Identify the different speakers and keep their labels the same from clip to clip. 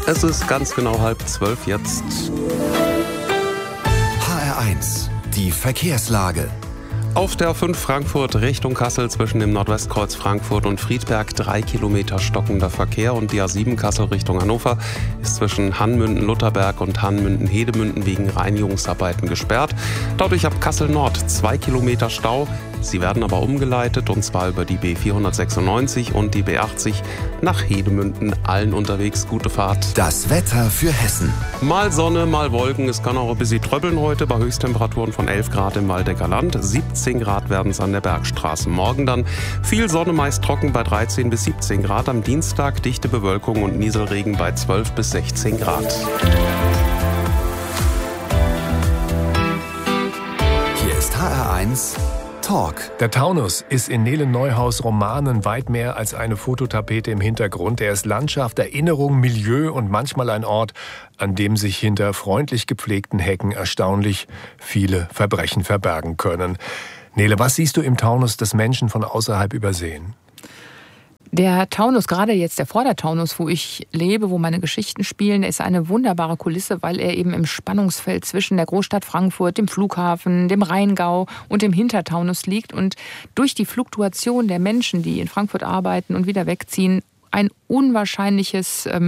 Speaker 1: Es ist ganz genau 11:30 jetzt.
Speaker 2: HR1, die Verkehrslage.
Speaker 1: Auf der A5 Frankfurt Richtung Kassel zwischen dem Nordwestkreuz Frankfurt und Friedberg 3 Kilometer stockender Verkehr und die A7 Kassel Richtung Hannover ist zwischen Hannmünden-Lutherberg und Hannmünden-Hedemünden wegen Reinigungsarbeiten gesperrt. Dadurch ab Kassel Nord 2 Kilometer Stau. Sie werden aber umgeleitet und zwar über die B496 und die B80 nach Hedemünden. Allen unterwegs gute Fahrt.
Speaker 2: Das Wetter für Hessen.
Speaker 1: Mal Sonne, mal Wolken. Es kann auch ein bisschen tröppeln heute bei Höchsttemperaturen von 11 Grad im Waldecker Land. 17 Grad werden es an der Bergstraße. Morgen dann viel Sonne, meist trocken bei 13 bis 17 Grad. Am Dienstag dichte Bewölkung und Nieselregen bei 12 bis 16 Grad.
Speaker 2: Hier ist HR1 Talk.
Speaker 3: Der Taunus ist in Nele Neuhaus Romanen weit mehr als eine Fototapete im Hintergrund. Er ist Landschaft, Erinnerung, Milieu und manchmal ein Ort, an dem sich hinter freundlich gepflegten Hecken erstaunlich viele Verbrechen verbergen können. Nele, was siehst du im Taunus, das Menschen von außerhalb übersehen?
Speaker 4: Der Taunus, gerade jetzt der Vordertaunus, wo ich lebe, wo meine Geschichten spielen, ist eine wunderbare Kulisse, weil er eben im Spannungsfeld zwischen der Großstadt Frankfurt, dem Flughafen, dem Rheingau und dem Hintertaunus liegt und durch die Fluktuation der Menschen, die in Frankfurt arbeiten und wieder wegziehen, eine unwahrscheinliche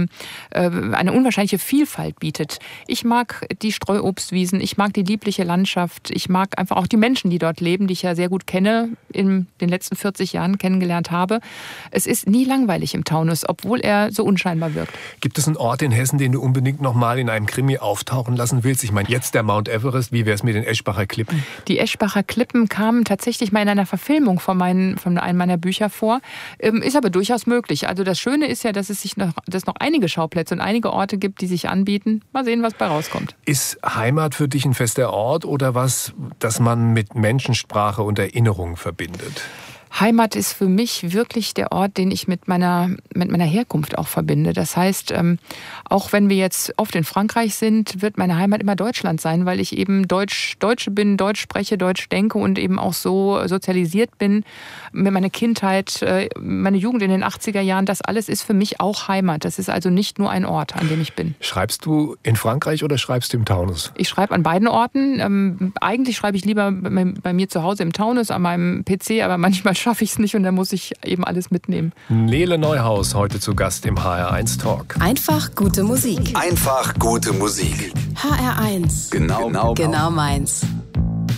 Speaker 4: Vielfalt bietet. Ich mag die Streuobstwiesen, ich mag die liebliche Landschaft, ich mag einfach auch die Menschen, die dort leben, die ich ja sehr gut kenne, in den letzten 40 Jahren kennengelernt habe. Es ist nie langweilig im Taunus, obwohl er so unscheinbar wirkt. Gibt es einen Ort in Hessen, den du unbedingt noch mal in einem Krimi auftauchen lassen willst? Ich meine, jetzt der Mount Everest, wie wäre es mit den Eschbacher Klippen? Die Eschbacher Klippen kamen tatsächlich mal in einer Verfilmung von einem meiner Bücher vor. Ist aber durchaus möglich. Also das Schöne ist ja, dass es noch einige Schauplätze und einige Orte gibt, die sich anbieten. Mal sehen, was bei rauskommt. Ist Heimat für dich ein fester Ort oder was, das man mit Menschensprache und Erinnerung verbindet? Heimat ist für mich wirklich der Ort, den ich mit meiner Herkunft auch verbinde. Das heißt, auch wenn wir jetzt oft in Frankreich sind, wird meine Heimat immer Deutschland sein, weil ich eben Deutsche bin, Deutsch spreche, Deutsch denke und eben auch so sozialisiert bin. Mit meiner Kindheit, meine Jugend in den 80er Jahren, das alles ist für mich auch Heimat. Das ist also nicht nur ein Ort, an dem ich bin. Schreibst du in Frankreich oder schreibst du im Taunus? Ich schreibe an beiden Orten. Eigentlich schreibe ich lieber bei mir zu Hause im Taunus, an meinem PC, aber manchmal schaffe ich es nicht und dann muss ich eben alles mitnehmen. Nele Neuhaus heute zu Gast im HR1 Talk.
Speaker 5: Einfach gute Musik.
Speaker 2: Einfach gute Musik.
Speaker 5: HR1.
Speaker 2: Genau
Speaker 5: meins.